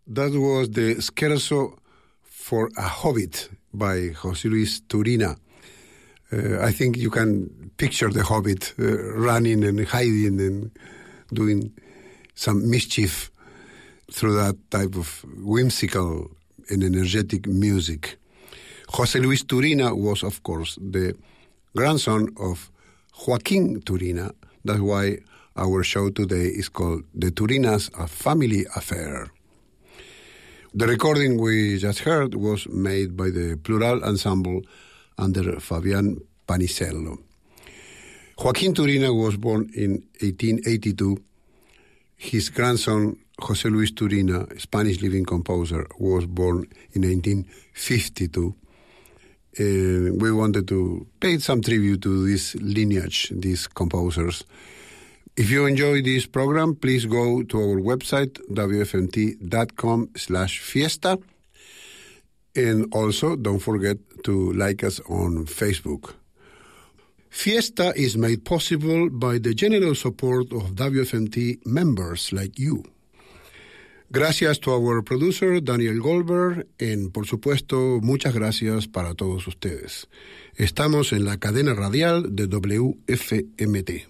That was the Scherzo for a Hobbit by José Luis Turina. I think you can picture the Hobbit running and hiding and doing some mischief through that type of whimsical and energetic music. José Luis Turina was, of course, the grandson of Joaquín Turina. That's why our show today is called The Turinas, a Family Affair. The recording we just heard was made by the Plural Ensemble under Fabián Panisello. Joaquín Turina was born in 1882. His grandson, José Luis Turina, Spanish living composer, was born in 1952. We wanted to pay some tribute to this lineage, these composers. If you enjoy this program, please go to our website, wfmt.com/fiesta. And also, don't forget to like us on Facebook. Fiesta is made possible by the generous support of WFMT members like you. Gracias to our producer, Daniel Goldberg, and por supuesto, muchas gracias para todos ustedes. Estamos en la cadena radial de WFMT.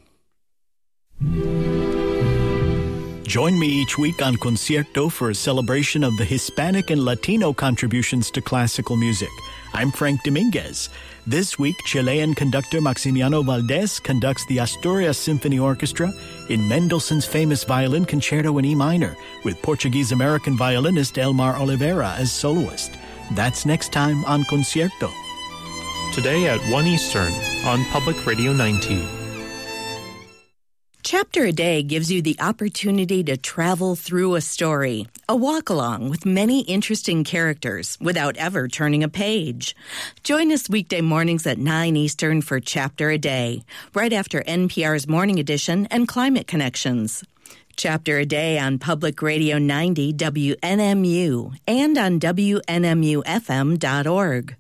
Join me each week on Concierto for a celebration of the Hispanic and Latino contributions to classical music. I'm Frank Dominguez. This week, Chilean conductor Maximiano Valdés conducts the Asturias Symphony Orchestra in Mendelssohn's famous violin concerto in E minor, with Portuguese-American violinist Elmar Oliveira as soloist. That's next time on Concierto. Today at 1 Eastern on Public Radio 90. Chapter a Day gives you the opportunity to travel through a story, a walk-along with many interesting characters without ever turning a page. Join us weekday mornings at 9 Eastern for Chapter a Day, right after NPR's Morning Edition and Climate Connections. Chapter a Day on Public Radio 90 WNMU and on WNMUFM.org.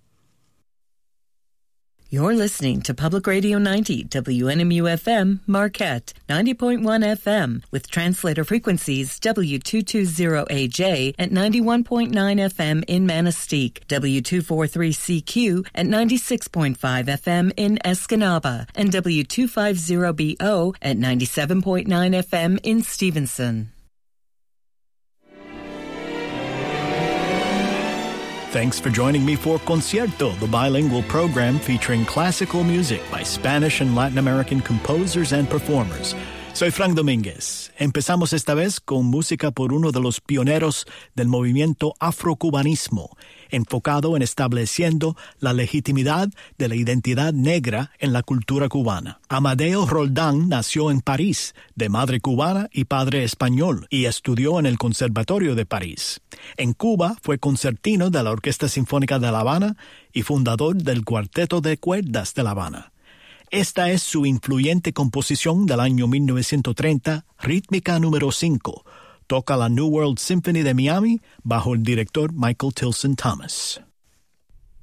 You're listening to Public Radio 90, WNMU-FM, Marquette, 90.1 FM, with translator frequencies W220AJ at 91.9 FM in Manistee, W243CQ at 96.5 FM in Escanaba, and W250BO at 97.9 FM in Stevenson. Thanks for joining me for Concierto, the bilingual program featuring classical music by Spanish and Latin American composers and performers. Soy Frank Domínguez. Empezamos esta vez con música por uno de los pioneros del movimiento afrocubanismo, enfocado en estableciendo la legitimidad de la identidad negra en la cultura cubana. Amadeo Roldán nació en París, de madre cubana y padre español, y estudió en el Conservatorio de París. En Cuba fue concertino de la Orquesta Sinfónica de La Habana y fundador del Cuarteto de Cuerdas de La Habana. Esta es su influyente composición del año 1930, rítmica número 5. Toca la New World Symphony de Miami bajo el director Michael Tilson Thomas.